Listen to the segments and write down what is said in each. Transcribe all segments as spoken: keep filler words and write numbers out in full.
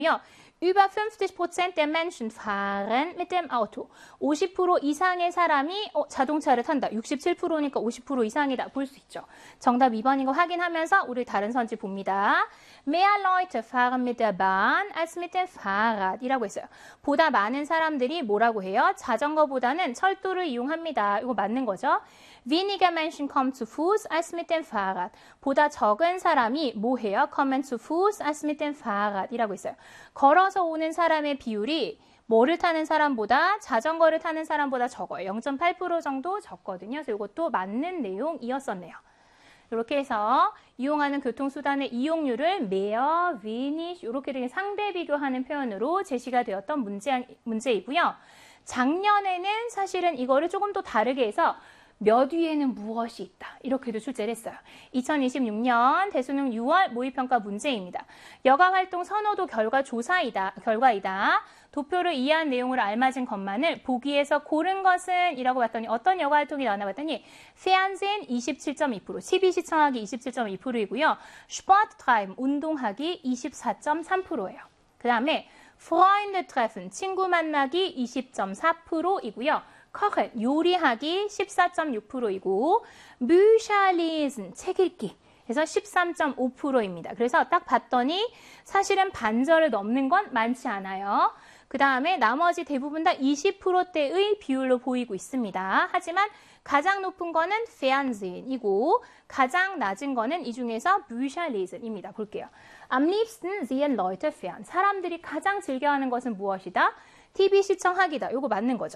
Über fünfzig Prozent der Menschen fahren mit dem Auto. 오십 퍼센트 이상의 사람이 어, 자동차를 탄다. 육십칠 퍼센트니까 오십 퍼센트 이상이다. 볼 수 있죠. 정답 이 번인 거 확인하면서 우리 다른 선지 봅니다. Mehr Leute fahren mit der Bahn als mit dem Fahrrad 이라고 했어요. 보다 많은 사람들이 뭐라고 해요? 자전거보다는 철도를 이용합니다. 이거 맞는 거죠. Weniger Menschen kommen zu Fuß als mit dem Fahrrad. 보다 적은 사람이 뭐 해요? kommen zu Fuß als mit dem Fahrrad 이라고 했어요. 걸어서 오는 사람의 비율이 뭐를 타는 사람보다 자전거를 타는 사람보다 적어요. 영 점 팔 퍼센트 정도 적거든요. 그래서 이것도 맞는 내용이었었네요. 이렇게 해서 이용하는 교통수단의 이용률을 mehr, wenig 이렇게 되게 상대 비교하는 표현으로 제시가 되었던 문제, 문제이고요. 작년에는 사실은 이거를 조금 더 다르게 해서 몇 위에는 무엇이 있다. 이렇게도 출제를 했어요. 이천이십육 년 대수능 유월 모의평가 문제입니다. 여가활동 선호도 결과 조사이다. 결과이다. 도표를 이해한 내용을 알맞은 것만을 보기에서 고른 것은 이라고 봤더니 어떤 여가활동이 나왔나 봤더니 Fernsehen 이십칠 점 이 퍼센트, 티비 시청하기 이십칠 점 이 퍼센트이고요. Sport treiben, 운동하기 이십사 점 삼 퍼센트예요. 그 다음에 Freunde treffen, 친구 만나기 이십 점 사 퍼센트이고요. kochen, 요리하기 십사 점 육 퍼센트이고 Bücher lesen, 책 읽기. 그래서 십삼 점 오 퍼센트입니다. 그래서 딱 봤더니 사실은 반절을 넘는 건 많지 않아요. 그 다음에 나머지 대부분 다 이십 퍼센트대의 비율로 보이고 있습니다. 하지만 가장 높은 거는 Fernsehen이고 가장 낮은 거는 이 중에서 Bücher lesen입니다. 볼게요. Am liebsten sehen Leute fern. 사람들이 가장 즐겨하는 것은 무엇이다? 티비 시청하기다. 이거 맞는 거죠.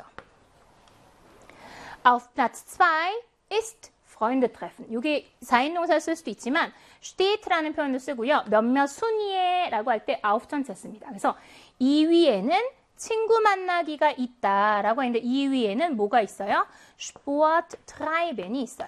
Auf Platz zwei ist Freunde treffen. 이게 사인동사 쓸 수도 있지만 steht라는 표현도 쓰고요. 몇몇 순위에 라고 할 때 auf 전체 씁니다. 그래서 이 위에는 친구 만나기가 있다라고 했는데 이 위에는 뭐가 있어요? Sport treiben이 있어요.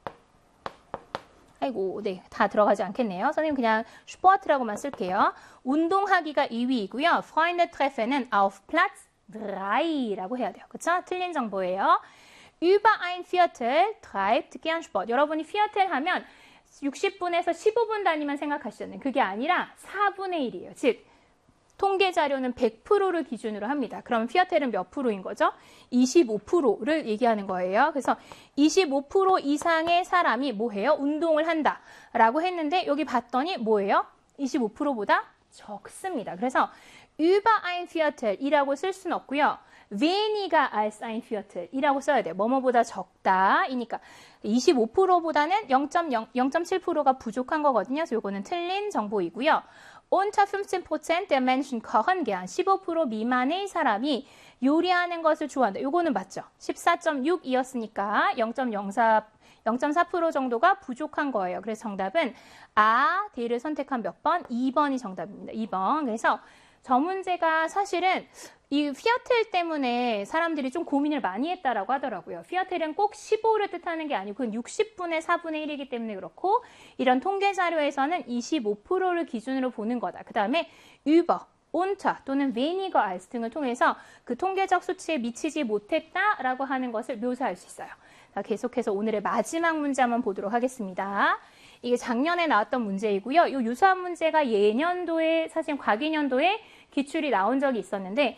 아이고, 네, 다 들어가지 않겠네요. 선생님 그냥 Sport라고만 쓸게요. 운동하기가 이 위이고요. Freunde treffen은 auf Platz drei라고 해야 돼요. 그렇죠? 틀린 정보예요. Über ein Viertel treibt gern Sport. 여러분이 Viertel 하면 육십 분에서 십오 분 단위만 생각하시잖아요. 그게 아니라 사분의 일이에요. 즉 통계 자료는 백 퍼센트를 기준으로 합니다. 그럼 Viertel은 몇 프로인 거죠? 이십오 퍼센트를 얘기하는 거예요. 그래서 이십오 퍼센트 이상의 사람이 뭐해요? 운동을 한다라고 했는데 여기 봤더니 뭐예요? 이십오 퍼센트보다 적습니다. 그래서 über ein Viertel이라고 쓸 수는 없고요. weniger als ein Viertel이라고 써야 돼요. 뭐뭐보다 적다. 이니까 이십오 퍼센트보다는 영 점 영, 영 점 칠 퍼센트가 부족한 거거든요. 그래서 이거는 틀린 정보이고요. Unter fünfzehn Prozent der Menschen kochen gern. 십오 퍼센트 미만의 사람이 요리하는 것을 좋아한다. 이거는 맞죠? 십사 점 육이었으니까 영 점 영사, 영 점 사 퍼센트 정도가 부족한 거예요. 그래서 정답은 아, D를 선택한 몇 번? 이 번이 정답입니다. 이 번. 그래서 저 문제가 사실은 이 Viertel 때문에 사람들이 좀 고민을 많이 했다라고 하더라고요. Viertel은 꼭 십오를 뜻하는 게 아니고 그건 육십 분의 사분의 일이기 때문에 그렇고 이런 통계 자료에서는 이십오 퍼센트를 기준으로 보는 거다. 그 다음에 über, unter 또는 weniger als 등을 통해서 그 통계적 수치에 미치지 못했다라고 하는 것을 묘사할 수 있어요. 자, 계속해서 오늘의 마지막 문제 한번 보도록 하겠습니다. 이게 작년에 나왔던 문제이고요. 이 유사한 문제가 예년도에, 사실 과기년도에 기출이 나온 적이 있었는데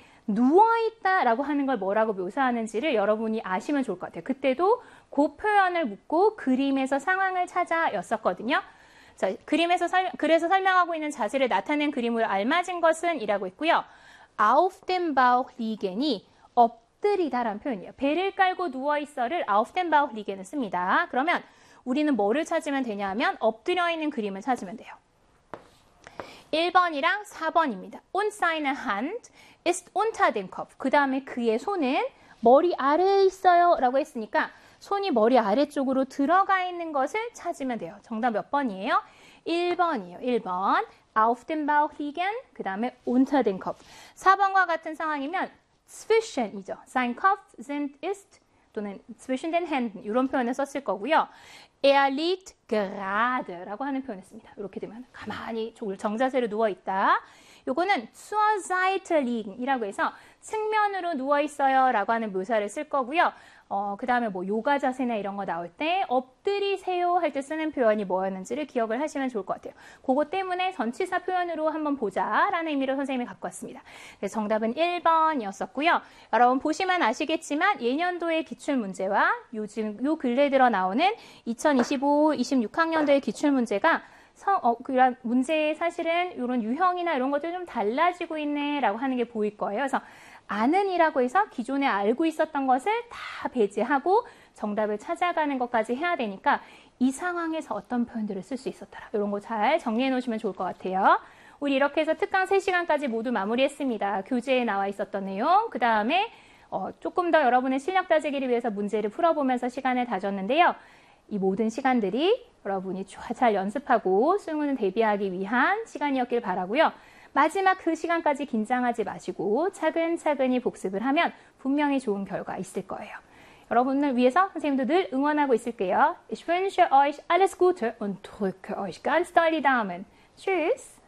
누워있다라고 하는 걸 뭐라고 묘사하는지를 여러분이 아시면 좋을 것 같아요. 그때도 그 표현을 묻고 그림에서 상황을 찾아였었거든요. 자, 그림에서 설, 그래서 설명하고 있는 자세를 나타낸 그림으로 알맞은 것은 이라고 있고요. Auf dem Bauch liegen이 엎드리다라는 표현이에요. 배를 깔고 누워있어를 Auf dem Bauch liegen을 씁니다. 그러면 우리는 뭐를 찾으면 되냐면 엎드려 있는 그림을 찾으면 돼요. 일 번이랑 사 번입니다. Und seine Hand ist unter dem Kopf. 그 다음에 그의 손은 머리 아래에 있어요 라고 했으니까 손이 머리 아래쪽으로 들어가 있는 것을 찾으면 돼요. 정답 몇 번이에요? 일 번이에요. 일 번. Auf dem Bauch liegen. 그 다음에 unter dem Kopf. 사 번과 같은 상황이면 zwischen이죠. Sein Kopf sind ist 또는 zwischen den Händen 이런 표현을 썼을 거고요. Er liegt gerade 라고 하는 표현을 씁니다. 이렇게 되면 가만히 정자세로 누워있다. 요거는 zur Seite liegen 이라고 해서 측면으로 누워 있어요 라고 하는 묘사를 쓸 거고요. 어, 그 다음에 뭐 요가 자세나 이런 거 나올 때 엎드리세요 할 때 쓰는 표현이 뭐였는지를 기억을 하시면 좋을 것 같아요. 그거 때문에 전치사 표현으로 한번 보자 라는 의미로 선생님이 갖고 왔습니다. 그래서 정답은 일 번이었었고요. 여러분 보시면 아시겠지만 예년도의 기출문제와 요즘 요 근래 들어 나오는 이천이십오 이십육 학년도의 기출문제가 성, 어, 그런 문제의 사실은 이런 유형이나 이런 것들이 좀 달라지고 있네 라고 하는 게 보일 거예요. 그래서 아는 이라고 해서 기존에 알고 있었던 것을 다 배제하고 정답을 찾아가는 것까지 해야 되니까 이 상황에서 어떤 표현들을 쓸 수 있었더라. 이런 거 잘 정리해 놓으시면 좋을 것 같아요. 우리 이렇게 해서 특강 세 시간까지 모두 마무리했습니다. 교재에 나와 있었던 내용, 그 다음에 어, 조금 더 여러분의 실력 다지기를 위해서 문제를 풀어보면서 시간을 다졌는데요. 이 모든 시간들이 여러분이 잘 연습하고 수능을 대비하기 위한 시간이었길 바라고요. 마지막 그 시간까지 긴장하지 마시고 차근차근히 복습을 하면 분명히 좋은 결과 있을 거예요. 여러분을 위해서 선생님도 늘 응원하고 있을게요. Ich wünsche euch alles Gute und drücke euch ganz doll die Daumen. Tschüss!